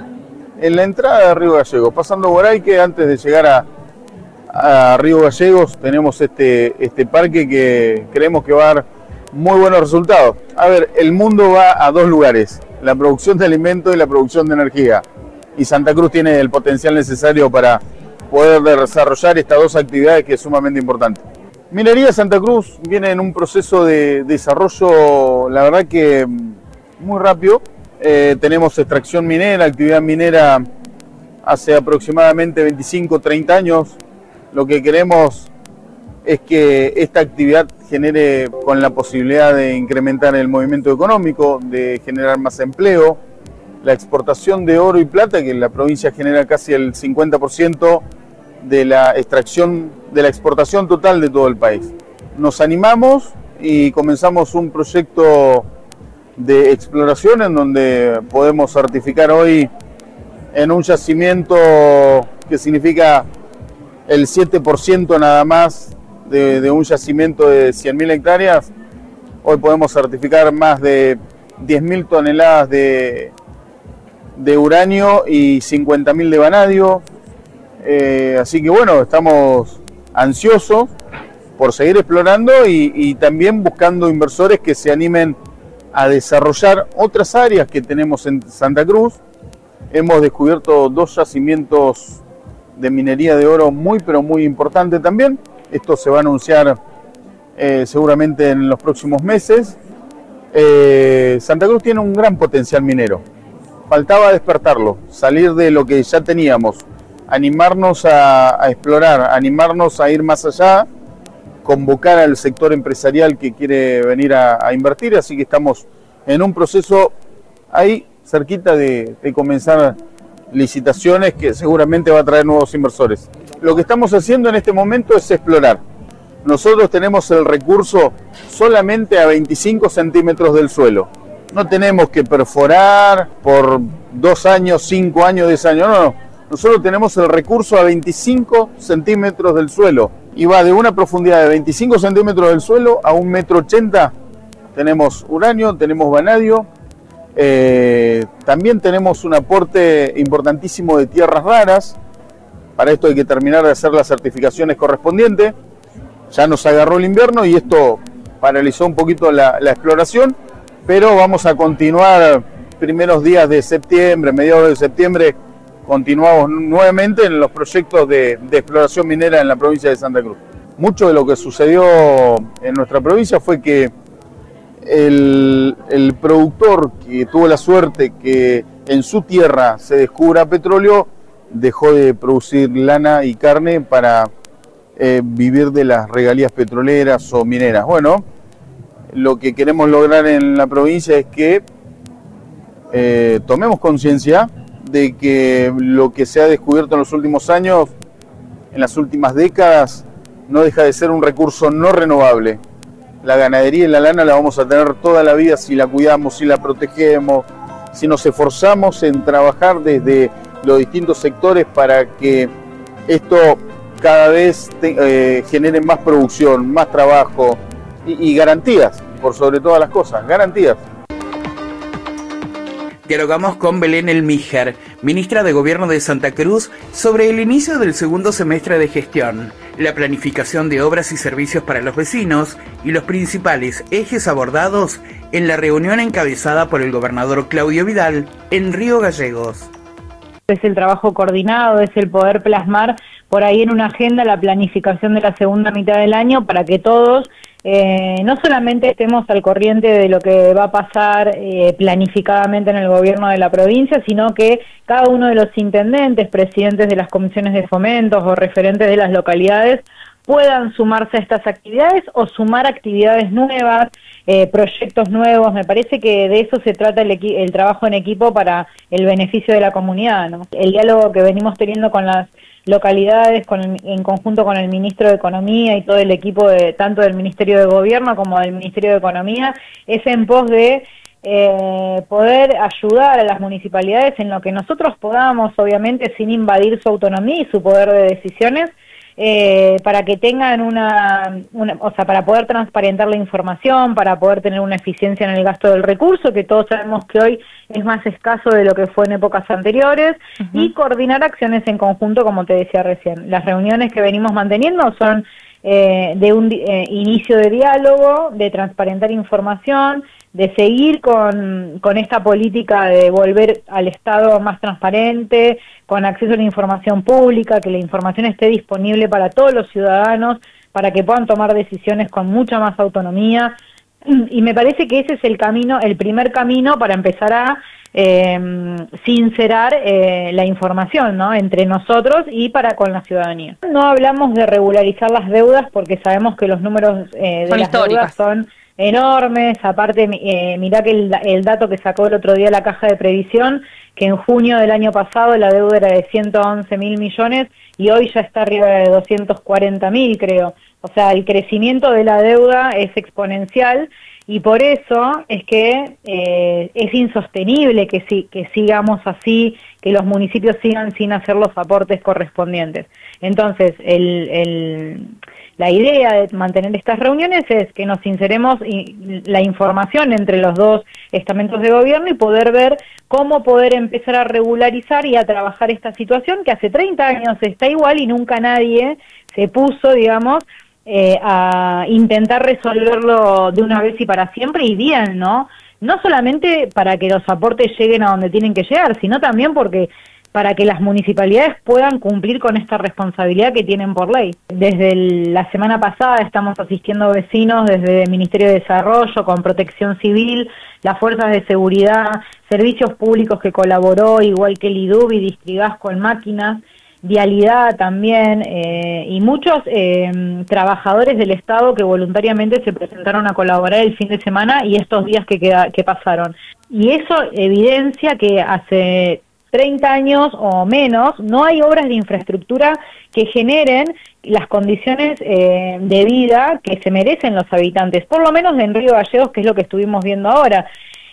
en la entrada de Río Gallegos, pasando por ahí, que antes de llegar a, a Río Gallegos tenemos este, este parque que creemos que va a dar muy buenos resultados. A ver, el mundo va a dos lugares: la producción de alimentos y la producción de energía. Y Santa Cruz tiene el potencial necesario para poder desarrollar estas dos actividades, que es sumamente importante. Minería Santa Cruz viene en un proceso de desarrollo, la verdad que muy rápido. Eh, tenemos extracción minera, actividad minera hace aproximadamente veinticinco, treinta años. Lo que queremos es que esta actividad genere con la posibilidad de incrementar el movimiento económico, de generar más empleo, la exportación de oro y plata, que en la provincia genera casi el cincuenta por ciento de la extracción, de la exportación total de todo el país. Nos animamos y comenzamos un proyecto de exploración en donde podemos certificar hoy en un yacimiento que significa el siete por ciento nada más de, de un yacimiento de cien mil hectáreas. Hoy podemos certificar más de diez mil toneladas de, de uranio y cincuenta mil de vanadio. Eh, así que bueno, estamos ansiosos por seguir explorando y, y también buscando inversores que se animen a desarrollar otras áreas que tenemos en Santa Cruz. Hemos descubierto dos yacimientos de minería de oro muy pero muy importante también. Esto se va a anunciar eh, seguramente en los próximos meses. Eh, Santa Cruz tiene un gran potencial minero. Faltaba despertarlo, salir de lo que ya teníamos, animarnos a, a explorar, animarnos a ir más allá, convocar al sector empresarial que quiere venir a, a invertir. Así que estamos en un proceso ahí cerquita de, de comenzar licitaciones que seguramente va a traer nuevos inversores. Lo que estamos haciendo en este momento es explorar. Nosotros tenemos el recurso solamente a veinticinco centímetros del suelo. No tenemos que perforar por dos años, cinco años, diez años, no, no. Nosotros tenemos el recurso a veinticinco centímetros del suelo y va de una profundidad de veinticinco centímetros del suelo a un metro ochenta. Tenemos uranio, tenemos vanadio. Eh, también tenemos un aporte importantísimo de tierras raras. Para esto hay que terminar de hacer las certificaciones correspondientes. Ya nos agarró el invierno y esto paralizó un poquito la, la exploración, pero vamos a continuar primeros días de septiembre, mediados de septiembre, continuamos nuevamente en los proyectos de, de exploración minera en la provincia de Santa Cruz. Mucho de lo que sucedió en nuestra provincia fue que El, el productor que tuvo la suerte que en su tierra se descubra petróleo dejó de producir lana y carne para eh, vivir de las regalías petroleras o mineras. Bueno, lo que queremos lograr en la provincia es que eh, tomemos conciencia de que lo que se ha descubierto en los últimos años, en las últimas décadas, no deja de ser un recurso no renovable. La ganadería y la lana la vamos a tener toda la vida si la cuidamos, si la protegemos, si nos esforzamos en trabajar desde los distintos sectores para que esto cada vez te, eh, genere más producción, más trabajo y, y garantías, por sobre todas las cosas, garantías. Dialogamos con Belén Elmíger, ministra de Gobierno de Santa Cruz, sobre el inicio del segundo semestre de gestión, la planificación de obras y servicios para los vecinos y los principales ejes abordados en la reunión encabezada por el gobernador Claudio Vidal en Río Gallegos. Es el trabajo coordinado, es el poder plasmar por ahí en una agenda la planificación de la segunda mitad del año para que todos eh, no solamente estemos al corriente de lo que va a pasar eh, planificadamente en el gobierno de la provincia, sino que cada uno de los intendentes, presidentes de las comisiones de fomentos o referentes de las localidades puedan sumarse a estas actividades o sumar actividades nuevas, eh, proyectos nuevos. Me parece que de eso se trata el, el trabajo en equipo para el beneficio de la comunidad, ¿no? El diálogo que venimos teniendo con las localidades, con el, en conjunto con el ministro de Economía y todo el equipo de tanto del Ministerio de Gobierno como del Ministerio de Economía, es en pos de eh, poder ayudar a las municipalidades en lo que nosotros podamos, obviamente sin invadir su autonomía y su poder de decisiones, eh, para que tengan una, una, o sea, para poder transparentar la información, para poder tener una eficiencia en el gasto del recurso, que todos sabemos que hoy es más escaso de lo que fue en épocas anteriores, uh-huh. y coordinar acciones en conjunto, como te decía recién. Las reuniones que venimos manteniendo son eh, de un eh, inicio de diálogo, de transparentar información, de seguir con, con esta política de volver al Estado más transparente, con acceso a la información pública, que la información esté disponible para todos los ciudadanos, para que puedan tomar decisiones con mucha más autonomía. Y me parece que ese es el camino, el primer camino para empezar a eh, sincerar eh, la información, ¿no?, entre nosotros y para con la ciudadanía. No hablamos de regularizar las deudas porque sabemos que los números eh, de son las históricas. deudas son enormes. Aparte, eh, mirá que el, el dato que sacó el otro día la Caja de Previsión, que en junio del año pasado la deuda era de ciento once mil millones y hoy ya está arriba de doscientos cuarenta mil, creo. O sea, el crecimiento de la deuda es exponencial y por eso es que eh, es insostenible que, si, que sigamos así, que los municipios sigan sin hacer los aportes correspondientes. Entonces, el, el, la idea de mantener estas reuniones es que nos sinceremos la información entre los dos estamentos de gobierno y poder ver cómo poder empezar a regularizar y a trabajar esta situación que hace treinta años está igual y nunca nadie se puso, digamos, Eh, a intentar resolverlo de una vez y para siempre y bien, ¿no? No solamente para que los aportes lleguen a donde tienen que llegar, sino también porque para que las municipalidades puedan cumplir con esta responsabilidad que tienen por ley. Desde el, la semana pasada estamos asistiendo vecinos desde el Ministerio de Desarrollo, con Protección Civil, las fuerzas de seguridad, servicios públicos que colaboró, igual que el I D U B y Distrigas con máquinas, Vialidad también, eh, y muchos eh, trabajadores del Estado que voluntariamente se presentaron a colaborar el fin de semana y estos días que, queda, que pasaron. Y eso evidencia que hace treinta años o menos no hay obras de infraestructura que generen las condiciones eh, de vida que se merecen los habitantes, por lo menos en Río Gallegos, que es lo que estuvimos viendo ahora.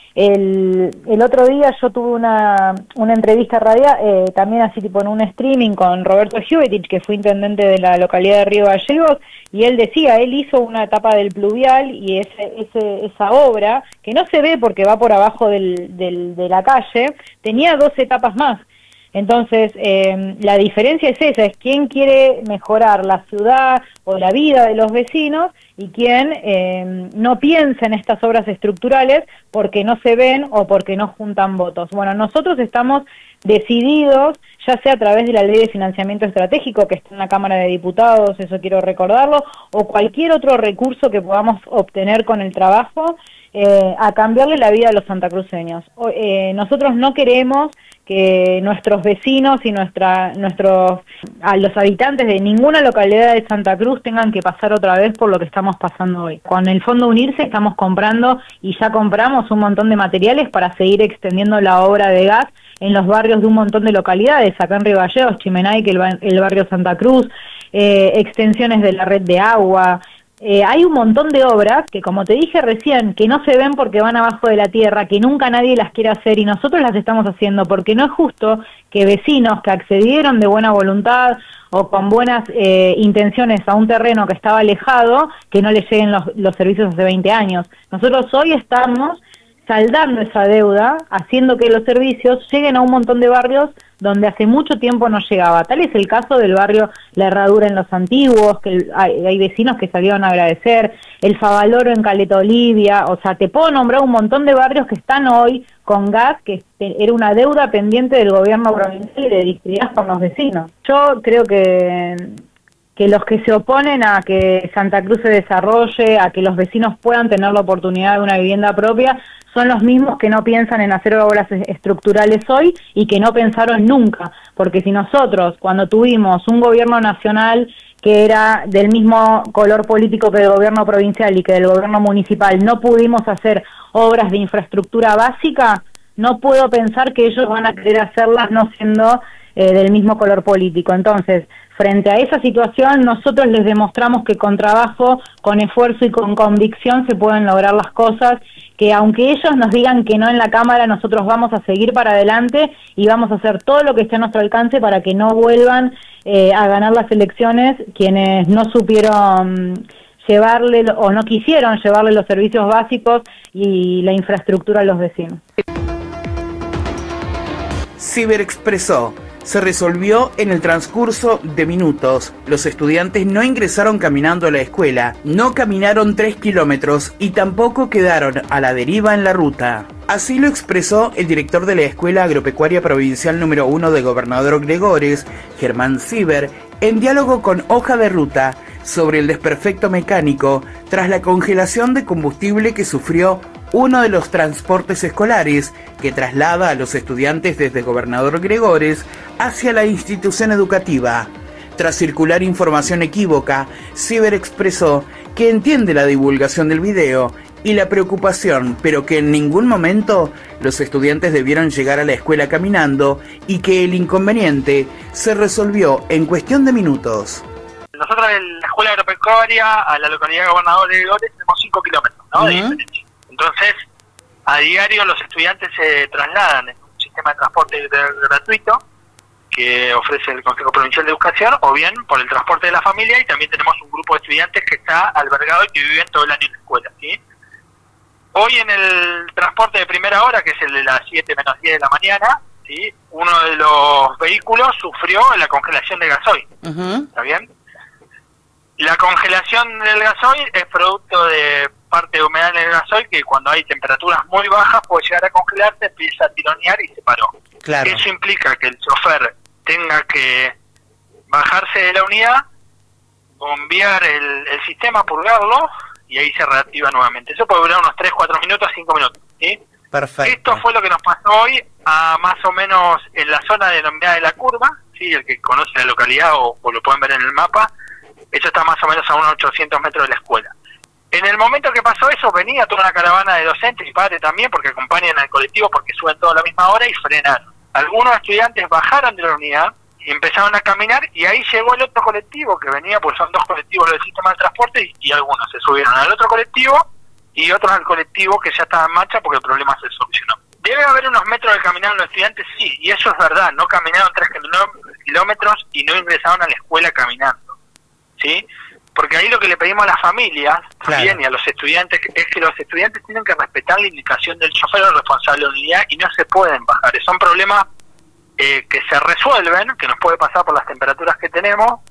El, el otro día yo tuve una, una entrevista radial, eh, también así tipo en un streaming con Roberto Giuvetich, que fue intendente de la localidad de Río Gallegos, y él decía, él hizo una etapa del pluvial y ese, ese, esa obra, que no se ve porque va por abajo del, del, de la calle, tenía dos etapas más. Entonces, eh, la diferencia es esa, es quién quiere mejorar la ciudad o la vida de los vecinos y quién eh, no piensa en estas obras estructurales porque no se ven o porque no juntan votos. Bueno, nosotros estamos decididos, ya sea a través de la Ley de Financiamiento Estratégico que está en la Cámara de Diputados, eso quiero recordarlo, o cualquier otro recurso que podamos obtener con el trabajo, eh, a cambiarle la vida a los santacruceños. O, eh, nosotros no queremos que nuestros vecinos y nuestra, nuestros, a los habitantes de ninguna localidad de Santa Cruz tengan que pasar otra vez por lo que estamos pasando hoy. Con el Fondo Unirse estamos comprando y ya compramos un montón de materiales para seguir extendiendo la obra de gas en los barrios de un montón de localidades, acá en Río Gallegos, Chimenay, que el, el barrio Santa Cruz, eh, extensiones de la red de agua. Eh, hay un montón de obras que, como te dije recién, que no se ven porque van abajo de la tierra, que nunca nadie las quiere hacer y nosotros las estamos haciendo porque no es justo que vecinos que accedieron de buena voluntad o con buenas eh, intenciones a un terreno que estaba alejado, que no les lleguen los, los servicios hace veinte años. Nosotros hoy estamos saldando esa deuda, haciendo que los servicios lleguen a un montón de barrios donde hace mucho tiempo no llegaba. Tal es el caso del barrio La Herradura en Los Antiguos, que hay, hay vecinos que salieron a agradecer, el Favaloro en Caleta Olivia, o sea, te puedo nombrar un montón de barrios que están hoy con gas, que era una deuda pendiente del gobierno provincial y de Distrigas con los vecinos. Yo creo que... que los que se oponen a que Santa Cruz se desarrolle, a que los vecinos puedan tener la oportunidad de una vivienda propia, son los mismos que no piensan en hacer obras estructurales hoy y que no pensaron nunca, porque si nosotros, cuando tuvimos un gobierno nacional que era del mismo color político que el gobierno provincial y que del gobierno municipal, no pudimos hacer obras de infraestructura básica, no puedo pensar que ellos van a querer hacerlas no siendo eh, del mismo color político. Entonces, frente a esa situación, nosotros les demostramos que con trabajo, con esfuerzo y con convicción se pueden lograr las cosas, que aunque ellos nos digan que no en la Cámara, nosotros vamos a seguir para adelante y vamos a hacer todo lo que esté a nuestro alcance para que no vuelvan eh, a ganar las elecciones quienes no supieron llevarle o no quisieron llevarle los servicios básicos y la infraestructura a los vecinos. Ciberexpresó. Se resolvió en el transcurso de minutos. Los estudiantes no ingresaron caminando a la escuela, no caminaron tres kilómetros y tampoco quedaron a la deriva en la ruta. Así lo expresó el director de la Escuela Agropecuaria Provincial número uno de Gobernador Gregores, Germán Ciber, en diálogo con Hoja de Ruta, sobre el desperfecto mecánico tras la congelación de combustible que sufrió uno de los transportes escolares que traslada a los estudiantes desde Gobernador Gregores hacia la institución educativa. Tras circular información equívoca, Ciber expresó que entiende la divulgación del video y la preocupación, pero que en ningún momento los estudiantes debieron llegar a la escuela caminando y que el inconveniente se resolvió en cuestión de minutos. Nosotros en la escuela agropecuaria a la localidad de Gobernador Gregores tenemos cinco kilómetros, ¿no? Uh-huh. De diferencia. Entonces, a diario los estudiantes se trasladan en un sistema de transporte gratuito que ofrece el Consejo Provincial de Educación, o bien por el transporte de la familia, y también tenemos un grupo de estudiantes que está albergado y que viven todo el año en la escuela, ¿sí? Hoy en el transporte de primera hora, que es el de las siete menos diez de la mañana, ¿sí? Uno de los vehículos sufrió la congelación de gasoil, uh-huh. ¿Está bien? La congelación del gasoil es producto de parte de humedad en el gasoil que cuando hay temperaturas muy bajas puede llegar a congelarse, empieza a tironear y se paró. Claro. Eso implica que el chofer tenga que bajarse de la unidad, bombear el, el sistema, purgarlo y ahí se reactiva nuevamente. Eso puede durar unos tres, cuatro minutos, cinco minutos, ¿sí? Perfecto. Esto fue lo que nos pasó hoy a más o menos en la zona denominada de la curva, ¿sí? El que conoce la localidad o, o lo pueden ver en el mapa, eso está más o menos a unos ochocientos metros de la escuela. En el momento que pasó eso, venía toda una caravana de docentes y padres también, porque acompañan al colectivo, porque suben toda a la misma hora y frenaron. Algunos estudiantes bajaron de la unidad y empezaron a caminar, y ahí llegó el otro colectivo que venía, pues son dos colectivos del sistema de transporte, y, y algunos se subieron al otro colectivo y otros al colectivo que ya estaba en marcha porque el problema se solucionó. Debe haber unos metros de caminar los estudiantes, sí, y eso es verdad, no caminaron tres kilómetros y no ingresaron a la escuela caminando, ¿sí? Porque ahí lo que le pedimos a las familias, claro, también, y a los estudiantes, es que los estudiantes tienen que respetar la indicación del chofer o responsable de la unidad y no se pueden bajar. Son problemas eh, que se resuelven, que nos puede pasar por las temperaturas que tenemos,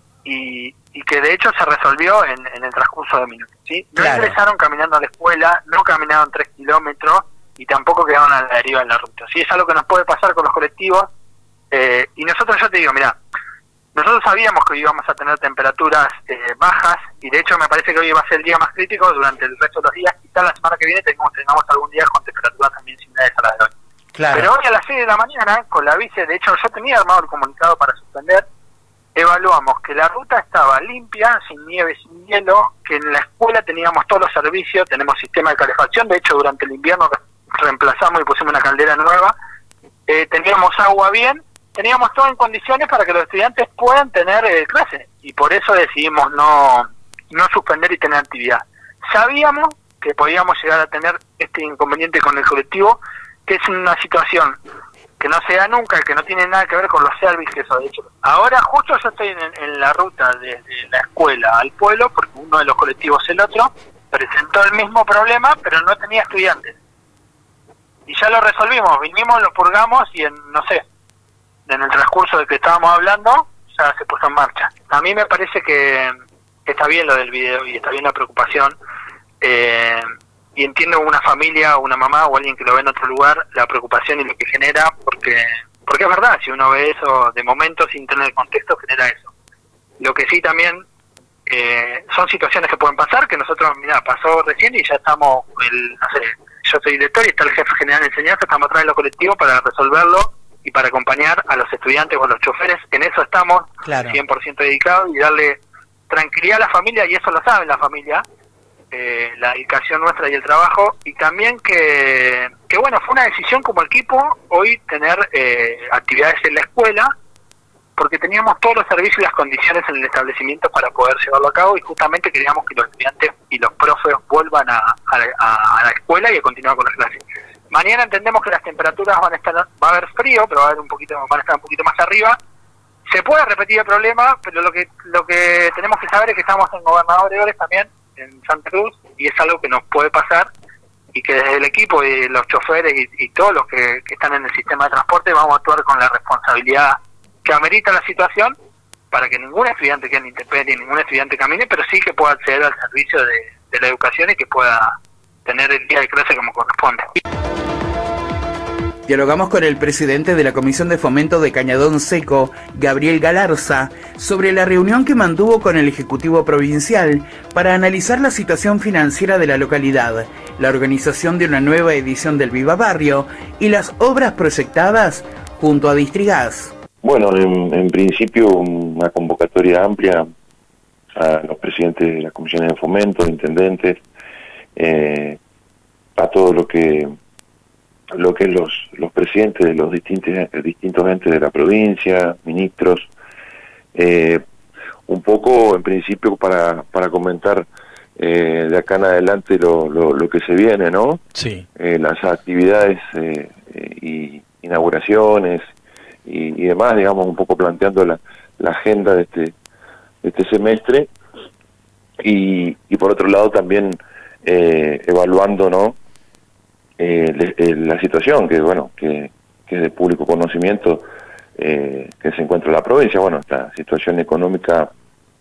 y, y que de hecho se resolvió en, en el transcurso de minutos, ¿sí? No claro. ingresaron caminando a la escuela, no caminaron tres kilómetros y tampoco quedaron a la deriva en la ruta. Sí, es algo que nos puede pasar con los colectivos, eh, y nosotros, yo te digo, mirá, nosotros sabíamos que hoy íbamos a tener temperaturas eh, bajas, y de hecho me parece que hoy va a ser el día más crítico durante el resto de los días. Quizá la semana que viene tengamos, tengamos algún día con temperaturas también similares a las de hoy. Claro. Pero hoy a las seis de la mañana, con la vice, de hecho yo tenía armado el comunicado para suspender, evaluamos que la ruta estaba limpia, sin nieve, sin hielo, que en la escuela teníamos todos los servicios, tenemos sistema de calefacción, de hecho durante el invierno reemplazamos y pusimos una caldera nueva, eh, teníamos agua bien, teníamos todo en condiciones para que los estudiantes puedan tener eh, clases, y por eso decidimos no, no suspender y tener actividad. Sabíamos que podíamos llegar a tener este inconveniente con el colectivo, que es una situación que no se da nunca, que no tiene nada que ver con los servicios que eso de hecho. Ahora justo yo estoy en, en la ruta desde la escuela al pueblo, porque uno de los colectivos, el otro, presentó el mismo problema, pero no tenía estudiantes. Y ya lo resolvimos, vinimos, lo purgamos y en, no sé, en el transcurso de que estábamos hablando, ya se puso en marcha. A mí me parece que está bien lo del video y está bien la preocupación, eh, y entiendo una familia, una mamá o alguien que lo ve en otro lugar, la preocupación y lo que genera, porque porque es verdad, si uno ve eso de momento sin tener el contexto, genera eso. Lo que sí también eh, son situaciones que pueden pasar, que nosotros, mira, pasó recién y ya estamos, el, no sé, yo soy director y está el jefe general de enseñanza, estamos atrás de los colectivos para resolverlo y para acompañar a los estudiantes o a los choferes. En eso estamos, claro, cien por ciento dedicados, y darle tranquilidad a la familia, y eso lo sabe la familia, eh, la dedicación nuestra y el trabajo, y también que, que bueno, fue una decisión como equipo hoy tener eh, actividades en la escuela, porque teníamos todos los servicios y las condiciones en el establecimiento para poder llevarlo a cabo, y justamente queríamos que los estudiantes y los profes vuelvan a, a, a la escuela y a continuar con las clases. Mañana entendemos que las temperaturas van a estar, va a haber frío, pero va a haber un poquito, van a estar un poquito más arriba. Se puede repetir el problema, pero lo que lo que tenemos que saber es que estamos en Gobernador Gregores también, en Santa Cruz, y es algo que nos puede pasar, y que desde el equipo y los choferes y, y todos los que, que están en el sistema de transporte vamos a actuar con la responsabilidad que amerita la situación, para que ningún estudiante quede en intemperie, ningún estudiante camine, pero sí que pueda acceder al servicio de, de la educación y que pueda tener el día de clase como corresponde. Dialogamos con el presidente de la Comisión de Fomento de Cañadón Seco, Gabriel Galarza, sobre la reunión que mantuvo con el Ejecutivo Provincial para analizar la situación financiera de la localidad, la organización de una nueva edición del Viva Barrio y las obras proyectadas junto a Distrigas. Bueno, en, en principio una convocatoria amplia a los presidentes de las comisiones de fomento, intendentes, eh, a todo lo que lo que es los los presidentes de los distintos distintos entes de la provincia, ministros, eh, un poco en principio para para comentar eh, de acá en adelante lo, lo, lo que se viene, ¿no? Sí. Eh, las actividades eh, eh, y inauguraciones y, y demás, digamos, un poco planteando la, la agenda de este de este semestre y, y por otro lado también eh, evaluando, ¿no? Eh, le, eh, la situación que bueno que, que es de público conocimiento eh, que se encuentra en la provincia, bueno, esta situación económica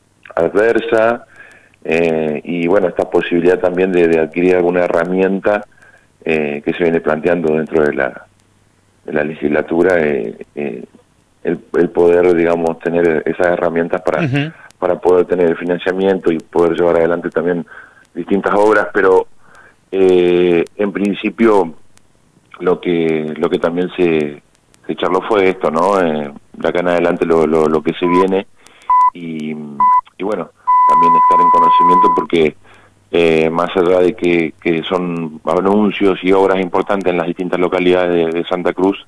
adversa eh, y bueno, esta posibilidad también de, de adquirir alguna herramienta eh, que se viene planteando dentro de la de la legislatura, eh, eh, el, el poder, digamos, tener esas herramientas para uh-huh. para poder tener el financiamiento y poder llevar adelante también distintas obras, pero Eh, en principio lo que lo que también se, se charló fue esto, ¿no? Eh, de acá en adelante lo, lo, lo que se viene y, y bueno, también estar en conocimiento porque eh, más allá de que, que son anuncios y obras importantes en las distintas localidades de, de Santa Cruz,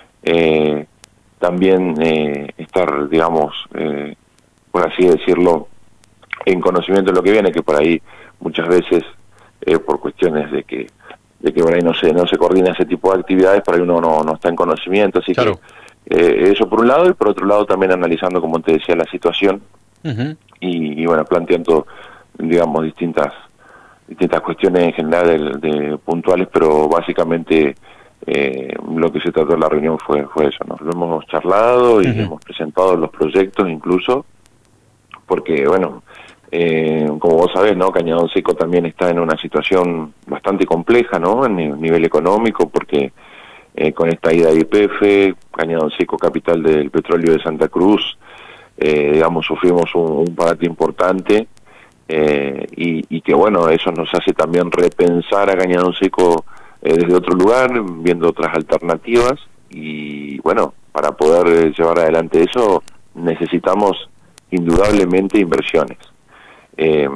eh, también eh, estar, digamos, eh, por así decirlo, en conocimiento de lo que viene, que por ahí muchas veces Eh, por cuestiones de que de que por ahí no se no se coordina ese tipo de actividades, por ahí uno no, no está en conocimiento, así claro. que eh, eso por un lado, y por otro lado también analizando, como te decía, la situación uh-huh. y, y bueno, planteando, digamos, distintas distintas cuestiones en general de, de puntuales, pero básicamente eh, lo que se trató en la reunión fue fue eso, nos lo hemos charlado y uh-huh. hemos presentado los proyectos incluso, porque bueno, Eh, como vos sabés, ¿no? Cañadón Seco también está en una situación bastante compleja, ¿no? En el nivel económico, porque eh, con esta ida de Y P F, Cañadón Seco, capital del petróleo de Santa Cruz, eh, digamos, sufrimos un, un parate importante eh, y, y que, bueno, eso nos hace también repensar a Cañadón Seco eh, desde otro lugar, viendo otras alternativas y, bueno, para poder eh, llevar adelante eso necesitamos indudablemente inversiones. Eh,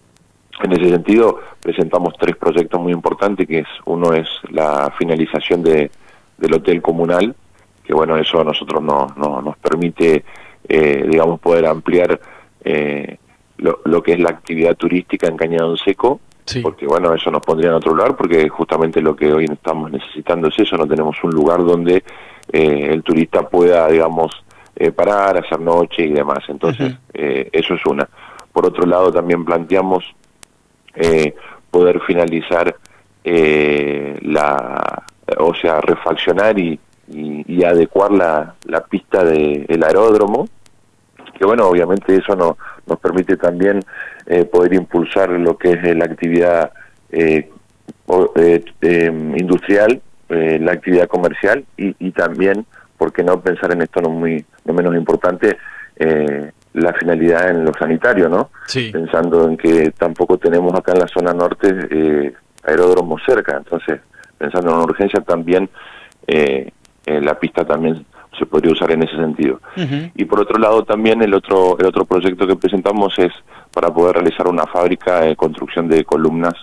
en ese sentido presentamos tres proyectos muy importantes, que es uno es la finalización de del hotel comunal, que bueno, eso a nosotros no, no, nos permite eh, digamos poder ampliar eh, lo, lo que es la actividad turística en Cañadón Seco, sí. porque bueno, eso nos pondría en otro lugar, porque justamente lo que hoy estamos necesitando es eso, no tenemos un lugar donde eh, el turista pueda, digamos, eh, parar, hacer noche y demás, entonces uh-huh. eh, eso es una. Por otro lado, también planteamos eh, poder finalizar eh, la, o sea, refaccionar y, y, y adecuar la, la pista del de, aeródromo, que bueno, obviamente eso no, nos permite también eh, poder impulsar lo que es la actividad eh, eh, eh, industrial, eh, la actividad comercial y, y también, ¿por qué no pensar en esto no muy no menos importante? Eh, la finalidad en lo sanitario, ¿no? Sí. Pensando en que tampoco tenemos acá en la zona norte eh, aeródromos cerca, entonces pensando en una urgencia también eh, eh, la pista también se podría usar en ese sentido. Uh-huh. Y por otro lado también el otro el otro proyecto que presentamos es para poder realizar una fábrica de construcción de columnas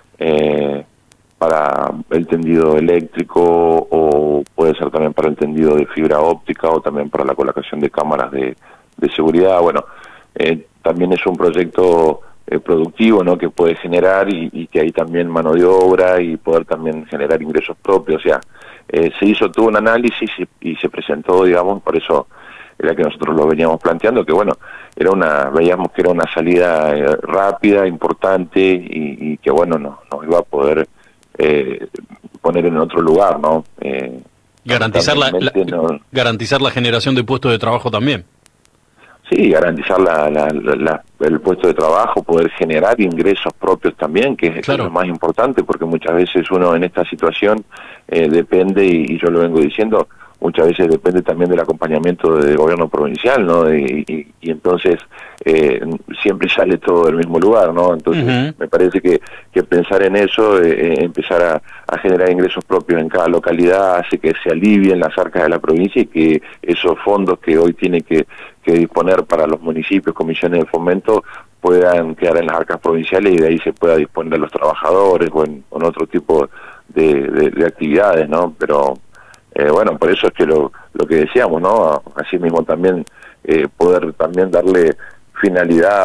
eh, para el tendido eléctrico o puede ser también para el tendido de fibra óptica o también para la colocación de cámaras de de seguridad. Bueno, eh, también es un proyecto eh, productivo, ¿no? Que puede generar y, y que hay también mano de obra y poder también generar ingresos propios. O sea, eh, se hizo todo un análisis y, y se presentó, digamos, por eso era que nosotros lo veníamos planteando, que bueno, era una veíamos que era una salida eh, rápida, importante y, y que bueno, no, nos iba a poder eh, poner en otro lugar, ¿no? Eh, garantizar la, la, no, garantizar la generación de puestos de trabajo también. sí, garantizar la, la, la, la, el puesto de trabajo, poder generar ingresos propios también, que es, claro, lo más importante, porque muchas veces uno en esta situación eh, depende, y, y yo lo vengo diciendo, muchas veces depende también del acompañamiento del gobierno provincial, ¿no? Y, y, y entonces eh, siempre sale todo del mismo lugar, ¿no? Entonces uh-huh. me parece que, que pensar en eso, eh, empezar a, a generar ingresos propios en cada localidad, hace que se alivien las arcas de la provincia y que esos fondos que hoy tiene que, que disponer para los municipios, comisiones de fomento, puedan quedar en las arcas provinciales y de ahí se pueda disponer a los trabajadores o en, o en otro tipo de, de, de actividades, ¿no? Pero Eh, bueno, por eso es que lo, lo que decíamos, ¿no? Así mismo también eh, poder también darle finalidad